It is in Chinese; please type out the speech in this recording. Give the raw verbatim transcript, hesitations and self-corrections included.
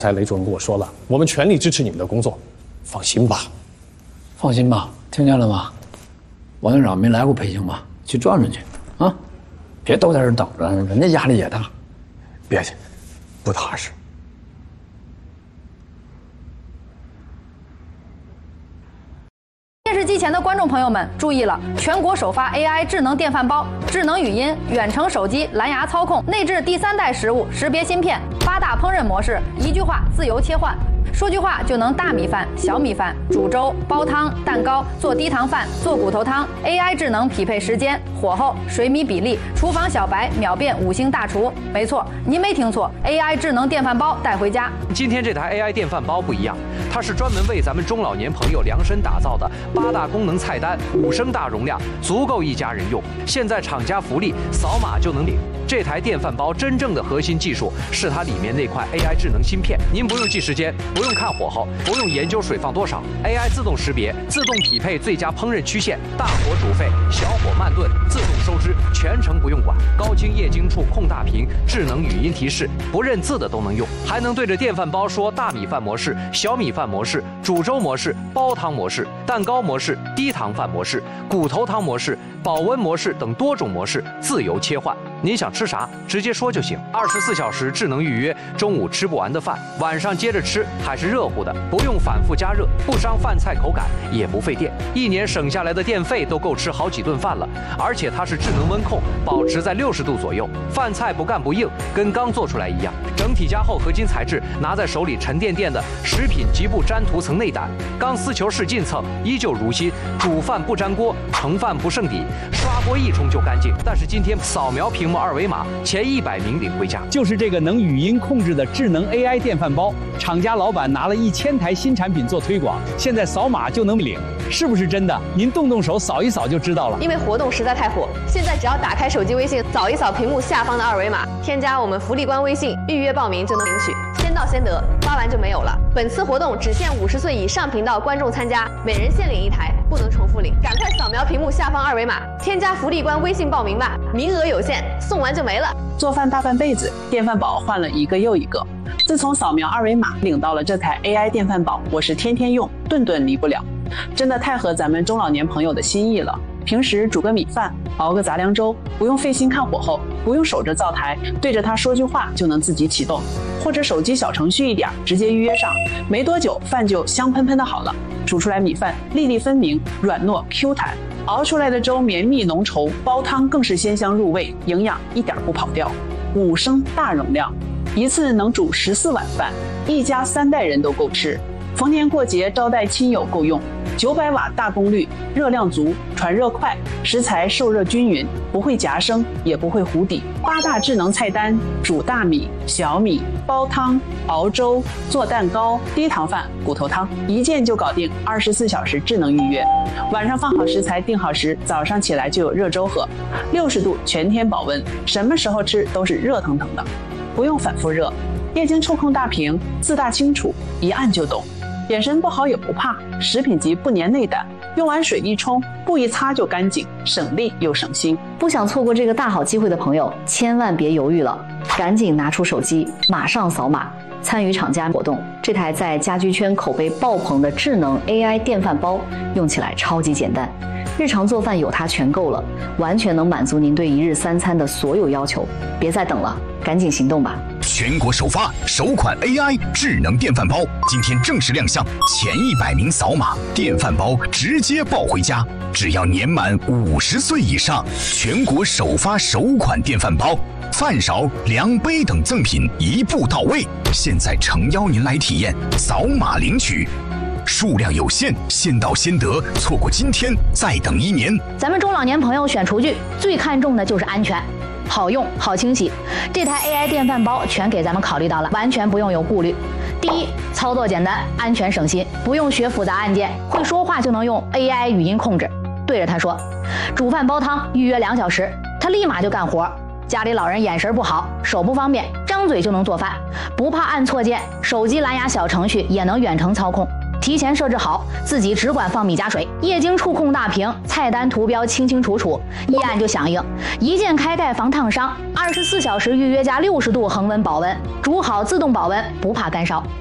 才雷主任跟我说了，我们全力支持你们的工作，放心吧。 放心吧，听见了吗？王院长没来过北京吧？去转转去啊！别都在这等着，人家压力也大。 别去，不踏实。 电视机前的观众朋友们注意了，全国首发 A I 智能电饭煲，智能语音、远程手机、蓝牙操控，内置第三代食物识别芯片，八大烹饪模式，一句话自由切换。说句话就能大米饭、小米饭、煮粥、煲汤、蛋糕、做低糖饭、做骨头汤。A I 智能匹配时间、火候、水米比例，厨房小白秒变五星大厨。没错，您没听错 ，A I 智能电饭煲带回家。 今天这台 A I 电饭煲不一样，它是专门为咱们中老年朋友量身打造的，八大功能菜单，五升大容量，足够一家人用。现在厂家福利，扫码就能领。这台电饭煲真正的核心技术是它里面那块 A I 智能芯片，您不用记时间，不用看火候，不用研究水放多少 ，A I 自动识别，自动匹配最佳烹饪曲线，大火煮沸，小火慢炖，自动收汁，全程不用管。高清液晶触控大屏，智能语音提示，不认字的都能用，还能对着电饭煲说大米饭模式、小米饭模式、煮粥模式、煲汤模式、蛋糕模式、低糖饭模式、骨头汤模式、保温模式等多种模式自由切换。您想吃啥，直接说就行。二十四小时智能预约，中午吃不完的饭，晚上接着吃，还是热乎的，不用反复加热，不伤饭菜口感，也不费电。一年省下来的电费都够吃好几顿饭了。而且它是智能温控，保持在六十度左右，饭菜不干不硬，跟刚做出来一样。整体加厚合金材质，拿在手里沉甸甸的，食品极不粘涂层内胆，钢丝球式进蹭，依旧如新。煮饭不粘锅，盛饭不剩底，刷锅一冲就干净。但是今天扫描屏幕二维码，前一百名领回家。 就是这个能语音控制的智能 A I 电饭煲，厂家老板拿了一千台新产品做推广，现在扫码就能领，是不是真的？您动动手扫一扫就知道了。 因为活动实在太火，现在只要打开手机微信，扫一扫屏幕下方的二维码，添加我们福利官微信，预约报名就能领取，先到先得，发完就没有了。本次活动只限五十岁以上频道观众参加，每人限领一台，不能重复领。赶快扫描屏幕下方二维码，添加福利官微信报名吧，名额有限，送完就没了。 做饭大半辈子，电饭煲换了一个又一个。自从扫描二维码领到了这台 A I 电饭煲，我是天天用，顿顿离不了，真的太合咱们中老年朋友的心意了。平时煮个米饭，熬个杂粮粥，不用费心看火候，不用守着灶台，对着它说句话就能自己启动，或者手机小程序一点，直接预约上，没多久饭就香喷喷的好了。煮出来米饭粒粒分明，软糯 Q 弹，熬出来的粥绵密浓稠，煲汤更是鲜香入味，营养一点不跑掉。五升大容量，一次能煮十四碗饭，一家三代人都够吃。逢年过节招待亲友够用。九百瓦大功率，热量足，传热快，食材受热均匀，不会夹生，也不会糊底。八大智能菜单：煮大米、小米、煲汤、熬粥、做蛋糕、低糖饭、骨头汤，一键就搞定。二十四小时智能预约，晚上放好食材定好时，早上起来就有热粥喝。六十度全天保温，什么时候吃都是热腾腾的，不用反复热。液晶触控大屏，字大清楚，一按就懂。眼神不好也不怕，食品级不粘内胆，用完水一冲，布一擦就干净，省力又省心。 不想错过这个大好机会的朋友，千万别犹豫了，赶紧拿出手机，马上扫码参与厂家活动。这台在家居圈口碑爆棚的智能 A I 电饭煲，用起来超级简单，日常做饭有它全够了，完全能满足您对一日三餐的所有要求。别再等了，赶紧行动吧！ 全国首发首款 A I 智能电饭煲，今天正式亮相，前一百名扫码，电饭煲直接抱回家。只要年满五十岁以上，全国首发首款电饭煲，饭勺、量杯等赠品一步到位。现在诚邀您来体验，扫码领取。数量有限，先到先得，错过今天再等一年。 咱们中老年朋友选厨具最看重的就是安全。好用好清洗，这台 A I 电饭煲全给咱们考虑到了，完全不用有顾虑。第一，操作简单，安全省心，不用学复杂按键，会说话就能用 A I 语音控制，对着它说煮饭煲汤，预约两小时，它立马就干活。家里老人眼神不好，手不方便，张嘴就能做饭，不怕按错键，手机蓝牙小程序也能远程操控。 提前设置好，自己只管放米加水，液晶触控大屏，菜单图标清清楚楚，一按就响应，一键开盖防烫伤，二十四小时预约加六十度恒温保温，煮好自动保温，不怕干烧。